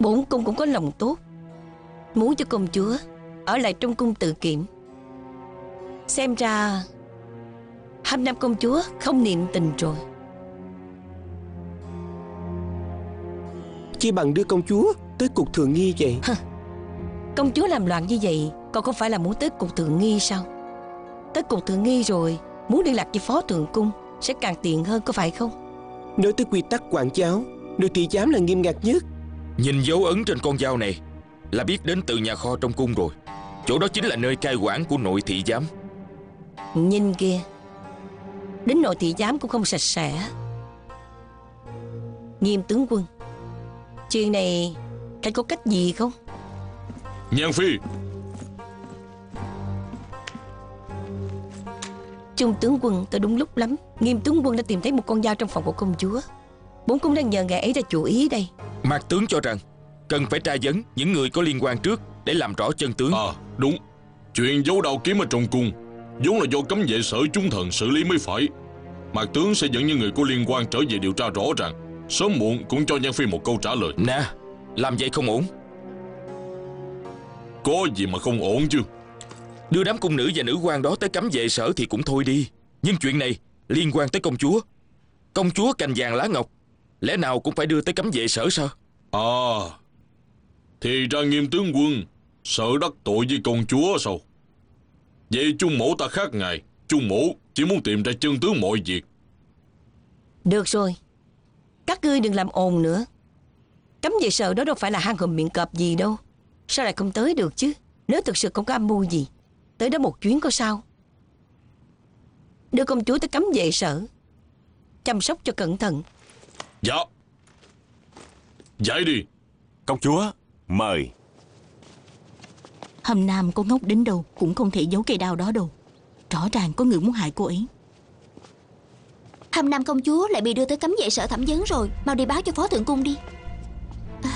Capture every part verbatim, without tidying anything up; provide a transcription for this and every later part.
Bổn cung cũng có lòng tốt, muốn cho công chúa ở lại trong cung tự kiệm. Xem ra Hàm Nam công chúa không niệm tình rồi. Chỉ bằng đưa công chúa tới cục thượng nghi vậy. Hả? Công chúa làm loạn như vậy, còn không phải là muốn tới cục thượng nghi sao? Tới cục thượng nghi rồi muốn liên lạc với phó thượng cung sẽ càng tiện hơn, có phải không? Nói tới quy tắc quản giáo, được thị giám là nghiêm ngặt nhất. Nhìn dấu ấn trên con dao này là biết đến từ nhà kho trong cung rồi. Chỗ đó chính là nơi cai quản của nội thị giám. Nhìn kia, đến nội thị giám cũng không sạch sẽ. Nghiêm tướng quân, chuyện này phải có cách gì không? Nhan Phi. Trung tướng quân tới đúng lúc lắm. Nghiêm tướng quân đã tìm thấy một con dao trong phòng của công chúa. Bổn cung đang nhờ ngài ấy ra chủ ý đây. Mạc tướng cho rằng cần phải tra vấn những người có liên quan trước để làm rõ chân tướng. À đúng, chuyện giấu đao kiếm ở trong cung vốn là do cấm vệ sở chúng thần xử lý mới phải. Mạc tướng sẽ dẫn những người có liên quan trở về điều tra rõ ràng, sớm muộn cũng cho Nhan Phi một câu trả lời. Nè, làm vậy không ổn. Có gì mà không ổn chứ? Đưa đám cung nữ và nữ quan đó tới cấm vệ sở thì cũng thôi đi, nhưng chuyện này liên quan tới công chúa. Công chúa cành vàng lá ngọc, lẽ nào cũng phải đưa tới cấm vệ sở sao? À, thì ra Nghiêm tướng quân sợ đắc tội với công chúa sao? Vậy Trung mẫu ta khác ngài. Trung mẫu chỉ muốn tìm ra chân tướng mọi việc. Được rồi, các ngươi đừng làm ồn nữa. Cấm vệ sở đó đâu phải là hang hùm miệng cọp gì đâu. Sao lại không tới được chứ? Nếu thực sự không có âm mưu gì, tới đó một chuyến có sao? Đưa công chúa tới cấm vệ sở, chăm sóc cho cẩn thận. Dạ. Dậy đi. Công chúa, mời. Hầm Nam có ngốc đến đâu cũng không thể giấu cây đao đó đâu. Rõ ràng có người muốn hại cô ấy. Hầm Nam công chúa lại bị đưa tới cấm vệ sở thẩm vấn rồi. Mau đi báo cho phó thượng cung đi. À.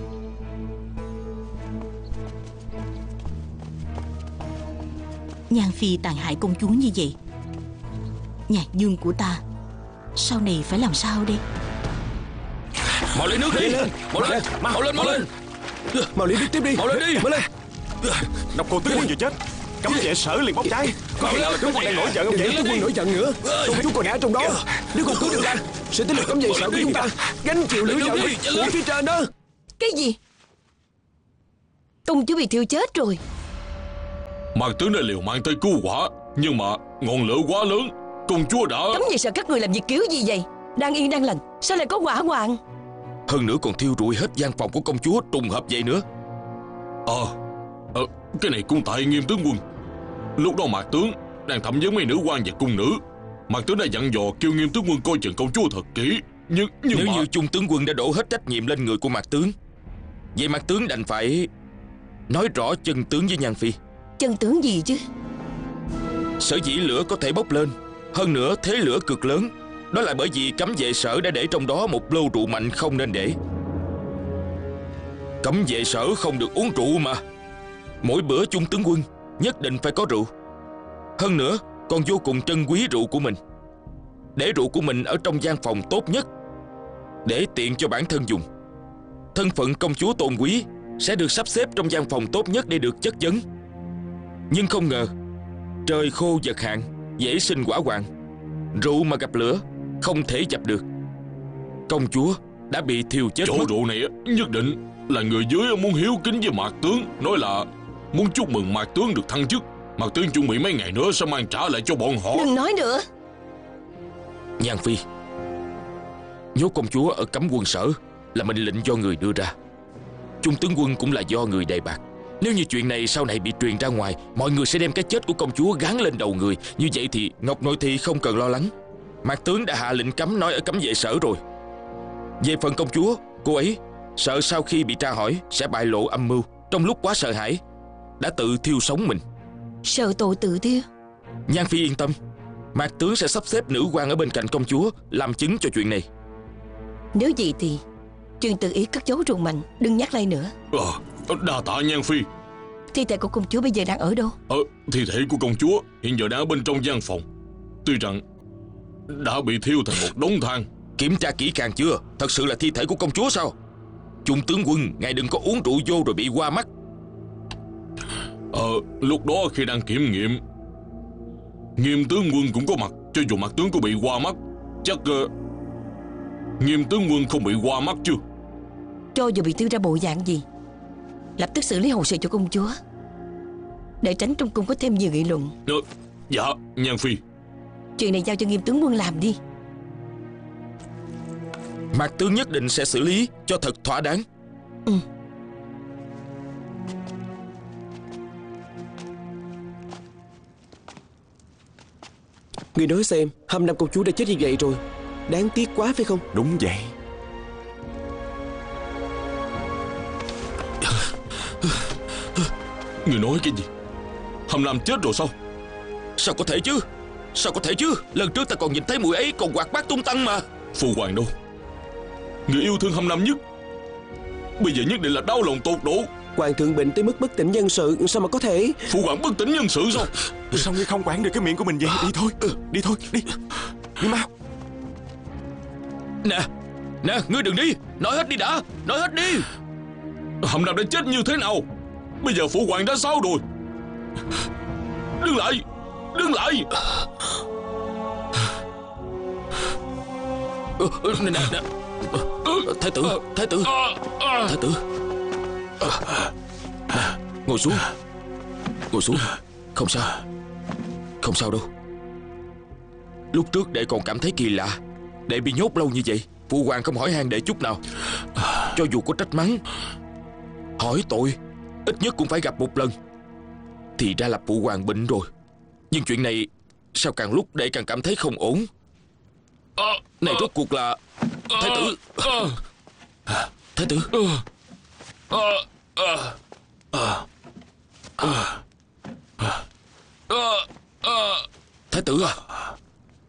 Nhan Phi tàn hại công chúa như vậy, Nhạc Dương của ta sau này phải làm sao đây? Mau lấy nước đi. Mau lên, mau lên, mau lên. Mau lấy nước tiếp đi. Mau lên đi. Mau lên. Độc cô tướng quân vừa chết, cấm vệ sở liền bốc cháy. Có nghĩa là tướng quân đang nổi giận không Để vậy? tướng quân nổi giận nữa. Công chúa còn đã trong đó. Nếu không cứu được ra, sẽ tới lượt cấm vệ sở của chúng ta gánh chịu lửa giận của phía trên đó. Cái gì? Công chúa bị thiêu chết rồi? Mạc tướng đã liều mạng tới cứu quả, nhưng mà ngọn lửa quá lớn, công chúa đã... Cấm vệ sở các người làm việc kiểu gì vậy? Đang yên đang lành, sao lại có hỏa hoạn? Hơn nữa còn thiêu rụi hết gian phòng của công chúa trùng hợp vậy nữa. Ờ, à, cái này cũng tại Nghiêm tướng quân. Lúc đó Mạc tướng đang thẩm vấn mấy nữ quan và cung nữ. Mạc tướng đã dặn dò kêu Nghiêm tướng quân coi chừng công chúa thật kỹ. Nhưng, nhưng Nếu mà... như Trung tướng quân đã đổ hết trách nhiệm lên người của Mạc tướng, vậy Mạc tướng đành phải nói rõ chân tướng với Nhan Phi. Chân tướng gì chứ? Sở dĩ lửa có thể bốc lên, hơn nữa thế lửa cực lớn, đó là bởi vì cấm vệ sở đã để trong đó một lô rượu mạnh không nên để. Cấm vệ sở không được uống rượu mà. Mỗi bữa Trung tướng quân nhất định phải có rượu. Hơn nữa còn vô cùng trân quý rượu của mình. Để rượu của mình ở trong gian phòng tốt nhất, để tiện cho bản thân dùng. Thân phận công chúa tôn quý sẽ được sắp xếp trong gian phòng tốt nhất để được chất vấn. Nhưng không ngờ trời khô vật hạn, dễ sinh hỏa hoạn. Rượu mà gặp lửa không thể dập được. Công chúa đã bị thiêu chết Chỗ mất. rượu này nhất định là người dưới muốn hiếu kính với Mạc tướng, nói là muốn chúc mừng Mạc tướng được thăng chức. Mạc tướng chuẩn bị mấy ngày nữa sẽ mang trả lại cho bọn họ. Đừng nói nữa. Nhan Phi, nhốt công chúa ở cấm quân sở là mệnh lệnh do người đưa ra. Trung tướng quân cũng là do người đề bạt. Nếu như chuyện này sau này bị truyền ra ngoài, mọi người sẽ đem cái chết của công chúa gán lên đầu người. Như vậy thì Ngọc nội thị không cần lo lắng. Mạc tướng đã hạ lệnh cấm nói ở cấm vệ sở rồi. Về phần công chúa, cô ấy sợ sau khi bị tra hỏi sẽ bại lộ âm mưu, trong lúc quá sợ hãi đã tự thiêu sống mình. Sợ tội tự thiêu? Nhan Phi yên tâm, Mạc tướng sẽ sắp xếp nữ quan ở bên cạnh công chúa làm chứng cho chuyện này. Nếu vậy thì truyền tự ý cất giấu rượu mạnh, đừng nhắc lại nữa. Ờ, đa tạ Nhan Phi. Thi thể của công chúa bây giờ đang ở đâu? Ờ, thi thể của công chúa hiện giờ đang ở bên trong gian phòng. Tuy rằng đã bị thiêu thành một đống than. Kiểm tra kỹ càng chưa? Thật sự là thi thể của công chúa sao? Trung tướng quân, ngài đừng có uống rượu vô rồi bị qua mắt. Ờ, lúc đó khi đang kiểm nghiệm, Nghiêm tướng quân cũng có mặt. Cho dù mặt tướng có bị qua mắt, chắc uh, Nghiêm tướng quân không bị qua mắt chứ. Cho dù bị tư ra bộ dạng gì, lập tức xử lý hồ sơ cho công chúa, để tránh trong cung có thêm nhiều nghị luận. Ờ, dạ, Nhan Phi. Chuyện này giao cho Nghiêm tướng quân làm đi. Mạc tướng nhất định sẽ xử lý cho thật thỏa đáng. Ừ. Người nói xem, Hâm Nam công chúa đã chết như vậy rồi, đáng tiếc quá phải không? Đúng vậy. Người nói cái gì? Hâm Nam chết rồi sao? Sao có thể chứ? Sao có thể chứ? Lần trước ta còn nhìn thấy mùi ấy còn quạt bát tung tăng mà. Phu hoàng đâu? Người yêu thương Hâm Nam nhất, bây giờ nhất định là đau lòng tột độ. Hoàng thượng bệnh tới mức bất tỉnh nhân sự, sao mà có thể? Phu hoàng bất tỉnh nhân sự sao? Sao ngươi không quản được cái miệng của mình vậy? Đi thôi, đi thôi, đi. Đi mau. Nè, nè, ngươi đừng đi. Nói hết đi đã, nói hết đi. Hâm Nam đã chết như thế nào? Bây giờ phụ hoàng đã sao rồi? Đứng lại, đứng lại. Nè, nè, nè. Thái tử, thái tử, thái tử. Nè, ngồi xuống. Ngồi xuống. Không sao. Không sao đâu. Lúc trước đệ còn cảm thấy kỳ lạ, đệ bị nhốt lâu như vậy, phụ hoàng không hỏi han đệ chút nào. Cho dù có trách mắng, hỏi tội, ít nhất cũng phải gặp một lần. Thì ra là phụ hoàng bệnh rồi. Nhưng chuyện này sao càng lúc đệ càng cảm thấy không ổn. Này rốt cuộc là thái tử. Thái tử. Thái tử à?